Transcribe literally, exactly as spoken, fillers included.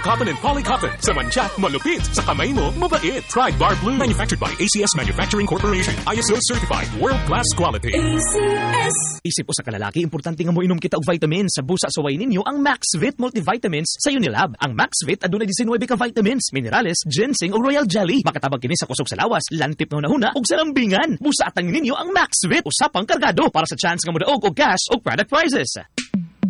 Cotton and polycotton. Sa mancha, malupit. Sa kamay mo, mabait. Try Bar Blue. Manufactured by A C S Manufacturing Corporation. I S O certified. World-class quality. A C S. Isip o sa kalalaki, importante nga mo inom kita og vitamins. Sa busa sa way ninyo ang Maxvit Multivitamins sa Unilab. Ang Maxvit aduna nineteen ka vitamins, minerales, ginseng o royal jelly. Makatabang kini sa kusog sa lawas, lantip na hunahuna ug sa lambingan. Busa atang ninyo ang Maxvit. Usapang kargado para sa chance nga modaog og cash o product prizes.